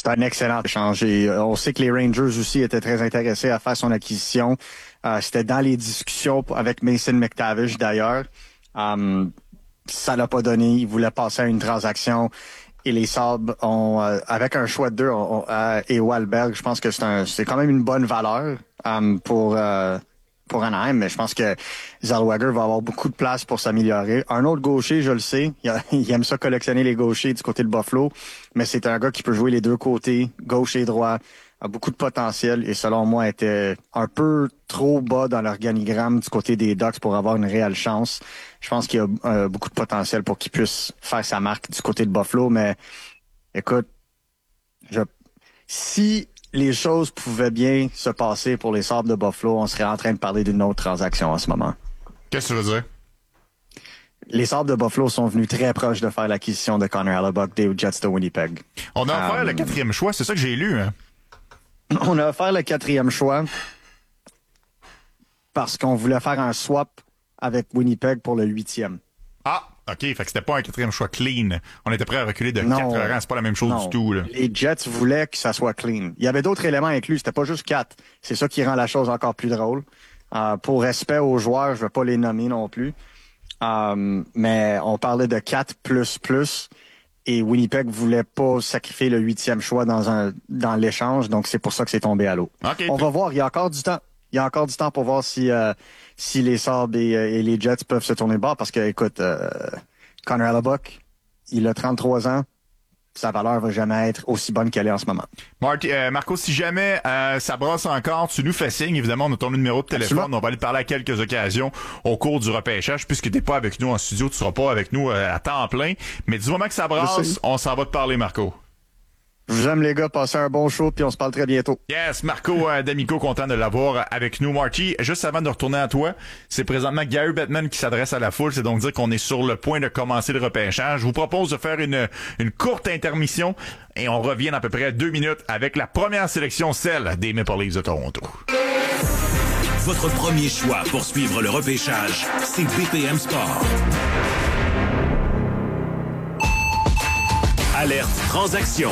C'est un excellent échange. Et on sait que les Rangers aussi étaient très intéressés à faire son acquisition. C'était dans les discussions avec Mason McTavish d'ailleurs. Ça l'a pas donné. Ils voulaient passer à une transaction. Et les Sabres ont, avec un choix de 2 et Wahlberg, je pense que c'est quand même une bonne valeur pour Anaheim, mais je pense que Zellweger va avoir beaucoup de place pour s'améliorer. Un autre gaucher, je le sais, il aime ça collectionner les gauchers du côté de Buffalo, mais c'est un gars qui peut jouer les deux côtés, gauche et droit, a beaucoup de potentiel et selon moi était un peu trop bas dans l'organigramme du côté des Ducks pour avoir une réelle chance. Je pense qu'il y a beaucoup de potentiel pour qu'il puisse faire sa marque du côté de Buffalo, mais écoute, si les choses pouvaient bien se passer pour les Sabres de Buffalo, on serait en train de parler d'une autre transaction en ce moment. Qu'est-ce que tu veux dire? Les Sabres de Buffalo sont venus très proches de faire l'acquisition de Connor Hellebuyck des Jets de Winnipeg. On a offert le 4e choix, c'est ça que j'ai lu, hein? On a offert le 4e choix parce qu'on voulait faire un swap avec Winnipeg pour le 8e. Ah, OK. Fait que c'était pas un 4e choix clean. On était prêt à reculer de 4 rangs. C'est pas la même chose du tout, là. Les Jets voulaient que ça soit clean. Il y avait d'autres éléments inclus. C'était pas juste 4. C'est ça qui rend la chose encore plus drôle. Pour respect aux joueurs, je vais pas les nommer non plus. Mais on parlait de 4++. Et Winnipeg voulait pas sacrifier le 8e choix dans l'échange, donc c'est pour ça que c'est tombé à l'eau. Okay. On va voir, il y a encore du temps. Il y a encore du temps pour voir si les Sabres et les Jets peuvent se tourner de bord, parce que, écoute, Connor Hellebuyck, il a 33 ans. Sa valeur va jamais être aussi bonne qu'elle est en ce moment. Marco, si jamais ça brasse encore, tu nous fais signe. Évidemment, on a ton numéro de téléphone. Absolument. On va aller te parler à quelques occasions au cours du repêchage. Puisque t'es pas avec nous en studio, tu seras pas avec nous à temps plein. Mais du moment que ça brasse, on s'en va te parler, Marco. Je vous aime, les gars. Passez un bon show, puis on se parle très bientôt. Yes, Marco D'Amico, content de l'avoir avec nous. Marty, juste avant de retourner à toi, c'est présentement Gary Bettman qui s'adresse à la foule. C'est donc dire qu'on est sur le point de commencer le repêchage. Je vous propose de faire une courte intermission et on revient dans à peu près 2 minutes avec la première sélection, celle des Maple Leafs de Toronto. Votre premier choix pour suivre le repêchage, c'est BPM Sport. Alerte transaction.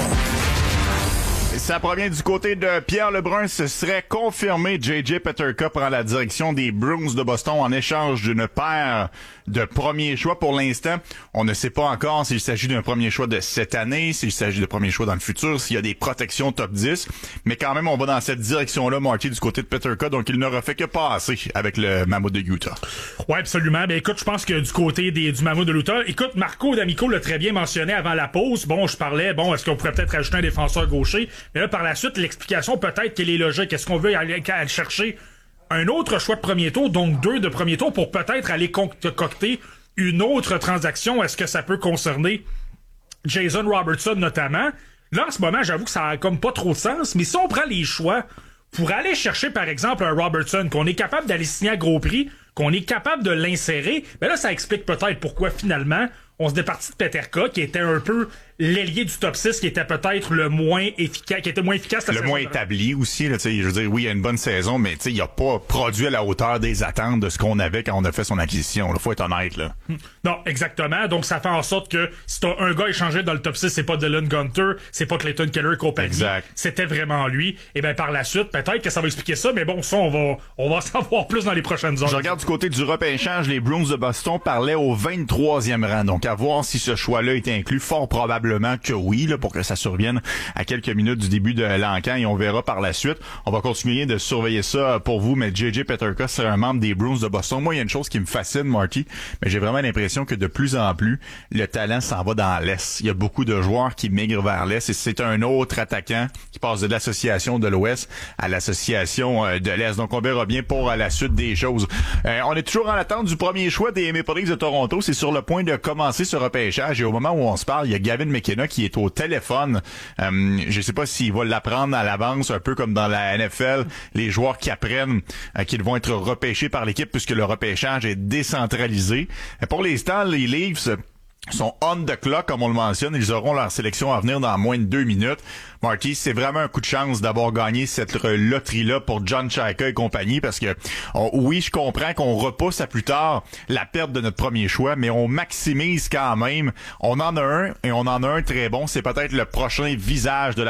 Ça provient du côté de Pierre Lebrun. Ce serait confirmé. J.J. Peterka prend la direction des Bruins de Boston en échange d'une paire de premiers choix. Pour l'instant, on ne sait pas encore s'il s'agit d'un premier choix de cette année, s'il s'agit de premier choix dans le futur, s'il y a des protections top 10. Mais quand même, on va dans cette direction-là, Marty, du côté de Peterka. Donc, il n'aura fait que passer avec le Mammoth de Utah. Ouais, absolument. Ben, écoute, je pense que du côté du Mammoth de Utah, écoute, Marco D'Amico l'a très bien mentionné avant la pause. Bon, je parlais, est-ce qu'on pourrait peut-être rajouter un défenseur gaucher? Mais là, par la suite, l'explication peut-être qu'elle est logique. Est-ce qu'on veut aller chercher un autre choix de premier tour, donc 2 de premier tour, pour peut-être aller concocter une autre transaction? Est-ce que ça peut concerner Jason Robertson notamment? Là, en ce moment, j'avoue que ça a comme pas trop de sens, mais si on prend les choix pour aller chercher, par exemple, un Robertson, qu'on est capable d'aller signer à gros prix, qu'on est capable de l'insérer, ben là, ça explique peut-être pourquoi, finalement, on se départit de Peterka, qui était un peu l'ailier du top 6, qui était peut-être le moins efficace, qui était moins efficace. Le moins établi aussi, là, tu sais, je veux dire, oui, il y a une bonne saison, mais tu sais, il a pas produit à la hauteur des attentes de ce qu'on avait quand on a fait son acquisition. Là, faut être honnête, là. Non, exactement. Donc, ça fait en sorte que si t'as un gars échangé dans le top 6, c'est pas Dylan Gunter, c'est pas Clayton Keller et compagnie. Exact. C'était vraiment lui. Et ben, par la suite, peut-être que ça va expliquer ça, mais bon, ça, on va en savoir plus dans les prochaines heures. Je regarde du côté du repêchage, les Bruins de Boston parlaient au 23e rang. Donc, à voir si ce choix-là est inclus. Fort probablement que oui, là, pour que ça survienne à quelques minutes du début de l'encan, et on verra par la suite. On va continuer de surveiller ça pour vous, mais J.J. Peterka, c'est un membre des Bruins de Boston. Moi, il y a une chose qui me fascine, Marty, mais j'ai vraiment l'impression que de plus en plus, le talent s'en va dans l'Est. Il y a beaucoup de joueurs qui migrent vers l'Est, et c'est un autre attaquant qui passe de l'association de l'Ouest à l'association de l'Est. Donc, on verra bien pour la suite des choses. On est toujours en attente du premier choix des Maple Leafs de Toronto. C'est sur le point de commencer ce repêchage, et au moment où on se parle, il y a Gavin McKenna qui est au téléphone. Je sais pas s'il va l'apprendre à l'avance, un peu comme dans la NFL, les joueurs qui apprennent qu'ils vont être repêchés par l'équipe puisque le repêchage est décentralisé. Pour l'instant, les Leafs sont on the clock, comme on le mentionne. Ils auront leur sélection à venir dans moins de 2 minutes. Marty, c'est vraiment un coup de chance d'avoir gagné cette loterie-là pour John Chayka et compagnie, parce que oui, je comprends qu'on repousse à plus tard la perte de notre premier choix, mais on maximise quand même. On en a un, et on en a un très bon. C'est peut-être le prochain visage de la